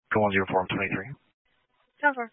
Go 104-23. Cover.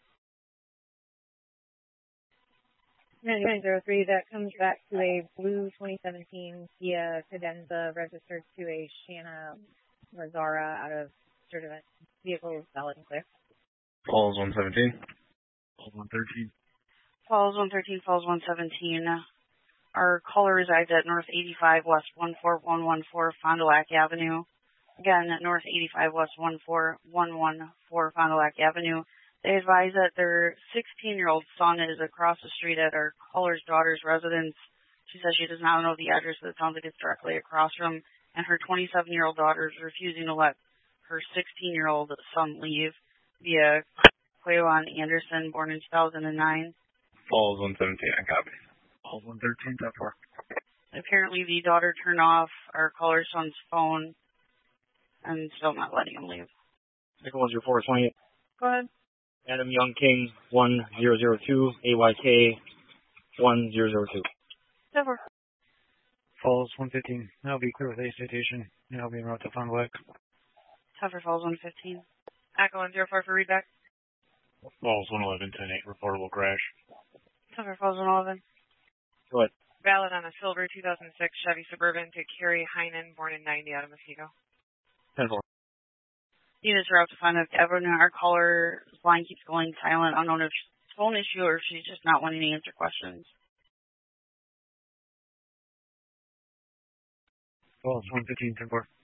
903, that comes back to a blue 2017 Kia Cadenza registered to a Shanna Mazzara out of certificate vehicle valid and clear. Falls 117. Falls 113. Falls 113, Falls 117. Our caller resides at North 85 West 14114 Fond du Lac Avenue. Again, at North 85 West 14114 Fond du Lac Avenue. They advise that their 16-year-old son is across the street at our caller's daughter's residence. She says she does not know the address, but it sounds like it's directly across from, and her 27-year-old daughter is refusing to let her 16-year-old son leave via Quayon Anderson, born in 2009. Falls 117, I copy. Falls 113, that far. Apparently the daughter turned off our caller's son's phone and still not letting him leave. Nickel 104-28. Go ahead. Adam Young King 1002, AYK 1002. Over. Falls 115. I'll be clear with a citation. And I'll be en route to Fond du Lac. Tougher Falls 115. Echo 104 for readback. Falls 111, 10-8, reportable crash. Tougher Falls 111. Go ahead. Valid on a silver 2006 Chevy Suburban to Carrie Heinen, born in 90, out of Muskego. 10-4. Units are out to Fond du Lac Avenue. Our caller's line keeps going silent. I don't know if it's a phone issue or if she's just not wanting to answer questions. Falls 115, 10-4.